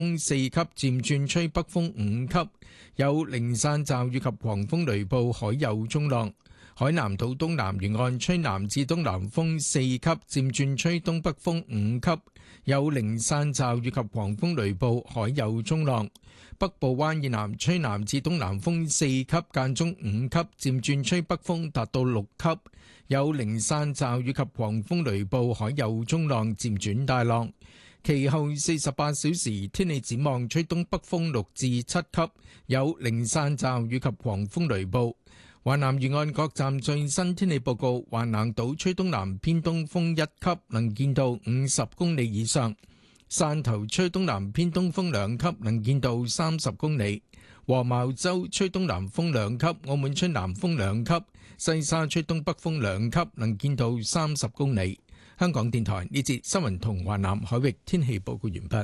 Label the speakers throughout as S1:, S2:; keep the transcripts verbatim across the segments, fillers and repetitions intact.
S1: 風四級，漸轉吹北風五級，有零散驟雨及狂風雷暴，海有中浪。海南島東南沿岸吹南至東南風四級，漸轉吹東北風五級，有零散驟雨及狂風雷暴，海有中浪。北部灣以南吹南至東南風四級，間中五級，漸轉吹北風達到六級，有零散驟雨及狂風雷暴，海有中浪，漸轉大浪。其後四十八小時天氣展望，吹東北風六至七級，有零散驟雨及狂風雷暴。華南沿岸各站最新天氣報告：華南島吹東南偏東風一級，能見度五十公里以上；汕頭吹東南偏東風兩級，能見度三十公里；黃茅洲吹東南風兩級，澳門吹南風兩級；西沙吹東北風兩級，能見度三十公里。香港電台呢節新聞同華南海域天氣報告完畢。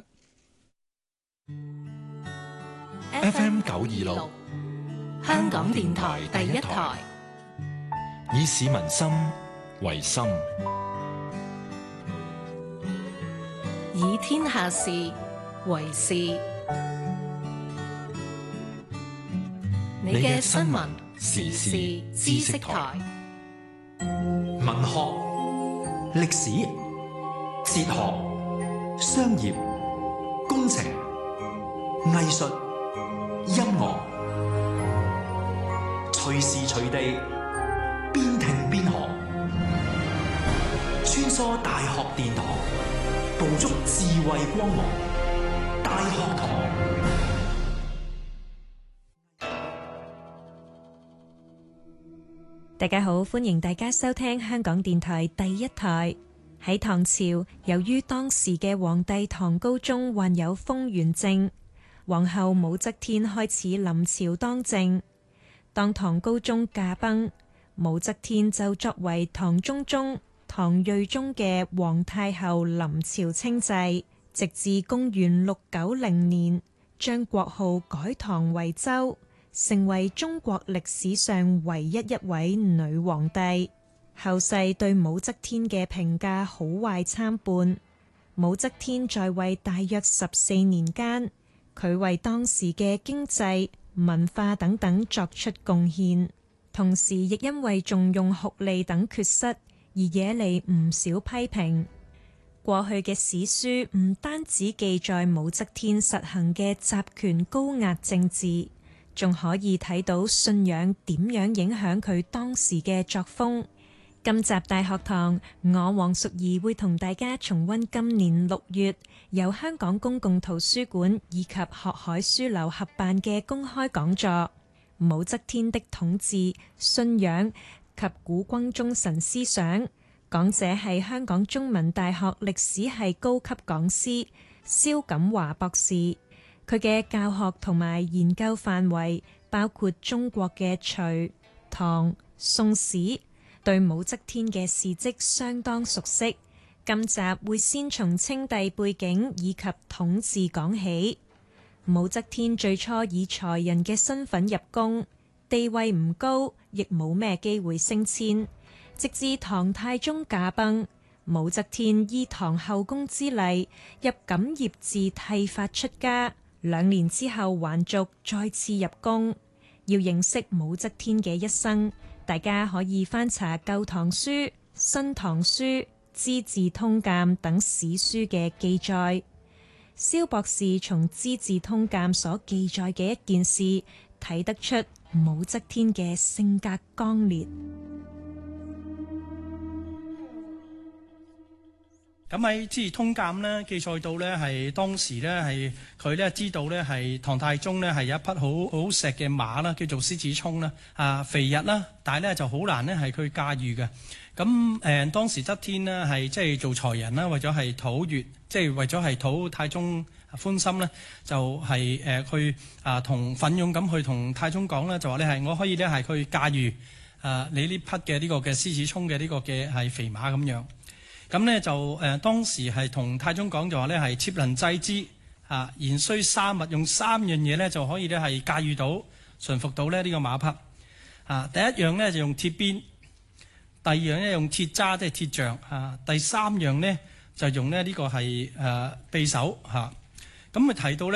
S2: F M 九二六，香港電台第一台，以市民心為心，
S3: 以天下事為事。你嘅新聞時事知識台，
S4: 文學、歷史、哲學、商業、工程、藝術、音樂，隨時隨地邊聽邊學，穿梭大學殿堂，捕捉智慧光芒。大學堂，
S5: 大家好，歡迎大家收聽香港電台第一台。喺唐朝，由於當時嘅皇帝唐高宗患有瘋眩症，皇后武則天開始臨朝當政。當唐高宗駕崩，武則天就作為唐中宗、唐睿宗嘅皇太后臨朝稱制，直至公元六九零年，將國號改唐為周，成為中國歷史上唯一一位女皇帝。後世對武則天嘅評價好壞參半。武則天在位大約十四年間，佢為當時嘅經濟、文化等等作出貢獻，同時亦因為重用酷吏等缺失而惹嚟唔少批評。過去嘅史書唔單止記載武則天實行嘅集權高壓政治，仲可以睇到信仰點樣影響佢當時嘅作風。今集大學堂，我黃淑儀會同大家重溫今年六月由香港公共圖書館以及學海書樓合辦嘅公開講座《武則天的統治、信仰及古君中神思想》。講者係香港中文大學歷史系高級講師蕭錦華博士。佢嘅教學同埋研究範圍包括中國嘅隋、唐、宋史，對武則天嘅事蹟相當熟悉。今集會先從稱帝背景以及統治講起。武則天最初以才人嘅身份入宮，地位唔高，亦冇咩機會升遷。直至唐太宗駕崩，武則天依唐後宮之例入錦業寺剃髮出家，兩年之後還俗，再次入宮。要認識武則天嘅一生，大家可以翻查《舊唐書》、《新唐書》、《資治通鑑》等史書嘅記載。蕭博士從《資治通鑑》所記載嘅一件事睇得出武則天嘅性格剛烈。
S6: 咁喺《資治通鑑》呢記載到呢係當時呢係佢呢知道呢係唐太宗呢係有一匹好好錫嘅馬啦，叫做獅子衝啦，啊肥日啦，但係呢就好難呢係佢駕馭嘅。咁誒、呃、當時則天呢係即係做才人啦，為咗係討悅，即係為咗係討太宗歡心呢，就係誒去啊同奮勇咁去同太宗講啦，就話你係我可以呢係去駕馭啊你呢匹嘅呢個嘅獅子衝嘅呢個嘅係肥馬咁樣。咁呢就誒、呃、當時係同太宗講就話呢係妾能制之啊，言須三物，用三樣嘢呢就可以呢係駕馭到馴服到咧呢個馬匹啊。第一樣呢就用鐵鞭，第二樣呢用鐵渣，即係鐵杖啊。第三樣呢就用咧呢個係誒匕首嚇。 咁咪提到咧。